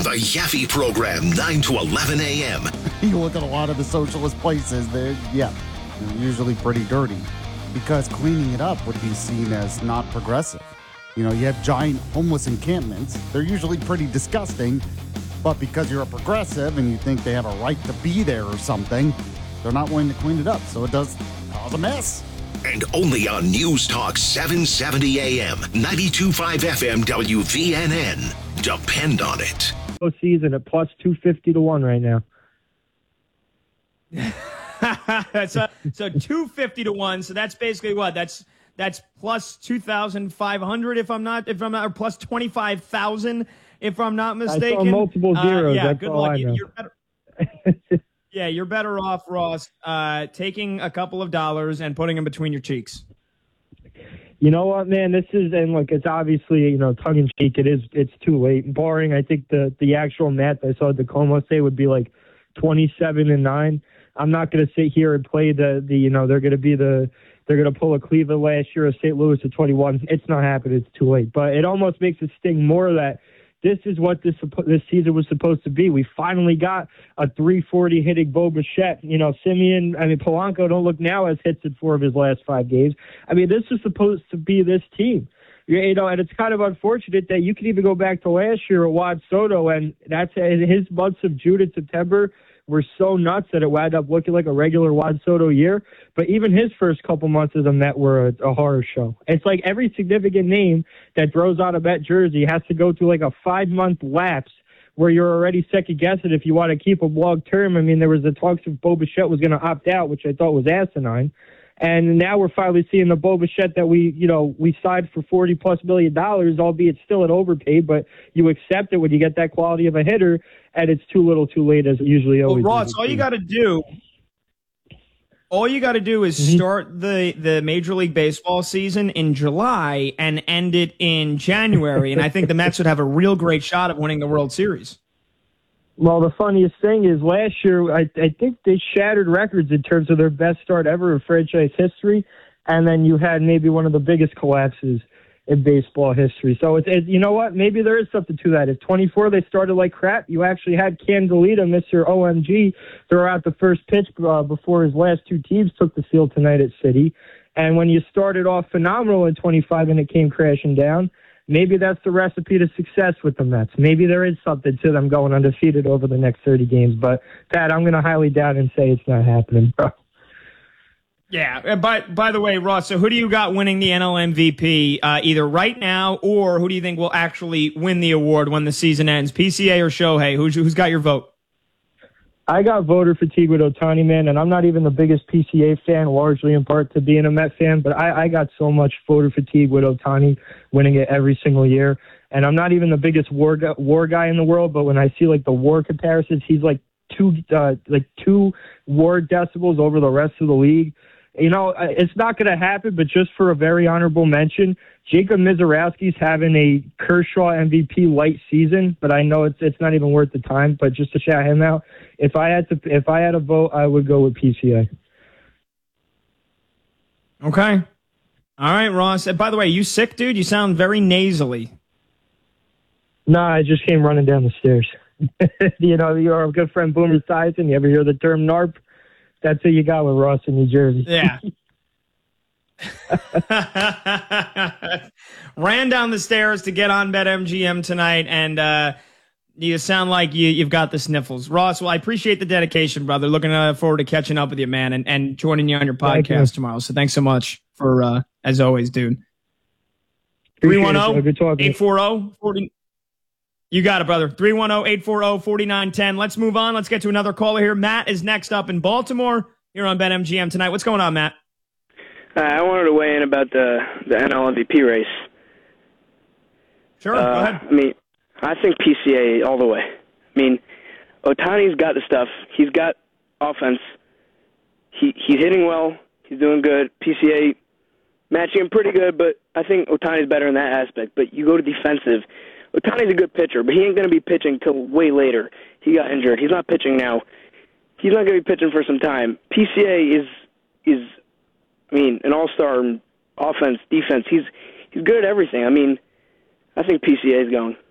The Yaffe Program, 9 to 11 a.m. You look at a lot of the socialist places, they're usually pretty dirty because cleaning it up would be seen as not progressive. You know, you have giant homeless encampments. They're usually pretty disgusting, but because you're a progressive and you think they have a right to be there or something, they're not willing to clean it up. So it does cause a mess. And only on News Talk 770 AM, 92.5 FM WVNN. Depend on it. Season at plus 250 to 1 right now. so 250 to 1. So that's basically what? That's plus 2,500 if I'm not, or plus 25,000 if I'm not mistaken. I saw multiple zeros. Yeah, that's good all luck. I know. You're better. Yeah, you're better off, Ross, taking a couple of dollars and putting them between your cheeks. You know what, man? This is, and look, it's obviously, tongue in cheek. It's too late. Barring, I think the actual math I saw DeComo say would be like 27-9. I'm not going to sit here and play they're going to pull a Cleveland last year or St. Louis at 21. It's not happening. It's too late. But it almost makes it sting more that this is what this season was supposed to be. We finally got a 340 hitting Bo Bichette. Polanco don't look now as hits in 4 of his last 5 games. This is supposed to be this team. And it's kind of unfortunate that you can even go back to last year at Juan Soto, and that's his months of June and September were so nuts that it wound up looking like a regular Juan Soto year. But even his first couple months as a Met were a horror show. It's like every significant name that throws on a Met jersey has to go through like a 5-month lapse where you're already second-guessing if you want to keep him long-term. There was the talks of Bo Bichette was going to opt out, which I thought was asinine. And now we're finally seeing the Bo Bichette that we signed for $40+ million, albeit still at overpaid, but you accept it when you get that quality of a hitter, and it's too little too late as it usually always is. Ross, all you got to do is start the Major League Baseball season in July and end it in January, and I think the Mets would have a real great shot of winning the World Series. Well, the funniest thing is last year, I think they shattered records in terms of their best start ever in franchise history, and then you had maybe one of the biggest collapses in baseball history. So, you know what? Maybe there is something to that. If 24 they started like crap, you actually had Candelita, Mr. OMG, throw out the first pitch before his last 2 teams took the field tonight at City. And when you started off phenomenal in 25 and it came crashing down, maybe that's the recipe to success with the Mets. Maybe there is something to them going undefeated over the next 30 games. But, Pat, I'm going to highly doubt and say it's not happening, bro. Yeah. By the way, Ross, so who do you got winning the NL MVP either right now, or who do you think will actually win the award when the season ends? PCA or Shohei? Who's got your vote? I got voter fatigue with Ohtani, man, and I'm not even the biggest PCA fan, largely in part to being a Met fan, but I got so much voter fatigue with Ohtani winning it every single year. And I'm not even the biggest war guy in the world, but when I see like the WAR comparisons, he's like two WAR decibels over the rest of the league. It's not going to happen, but just for a very honorable mention, Jacob Mizorowski's having a Kershaw MVP light season, but I know it's not even worth the time. But just to shout him out, if I had a vote, I would go with PCA. Okay. All right, Ross. By the way, you sick, dude? You sound very nasally. Nah, I just came running down the stairs. Your good friend Boomer Esiason. You ever hear the term NARP? That's who you got with Ross in New Jersey. Yeah. Ran down the stairs to get on BetMGM tonight, and you sound like you've got the sniffles. Ross, well, I appreciate the dedication, brother. Looking forward to catching up with you, man, and joining you on your podcast tomorrow. So thanks so much for, as always, dude. 310-840-40. You got it, brother. 310-840-4910. Let's move on. Let's get to another caller here. Matt is next up in Baltimore. You're on BetMGM tonight. What's going on, Matt? I wanted to weigh in about the NL MVP race. Sure, go ahead. I think PCA all the way. Ohtani's got the stuff. He's got offense. He's hitting well. He's doing good. PCA matching him pretty good, but I think Ohtani's better in that aspect. But you go to defensive. Ohtani's a good pitcher, but he ain't going to be pitching till way later. He got injured. He's not pitching now. He's not going to be pitching for some time. PCA is an all-star in offense, defense. He's good at everything. I think PCA is going.